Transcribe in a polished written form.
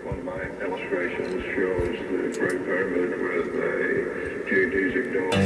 One of my illustrations shows the Great Pyramid with a geodesic dome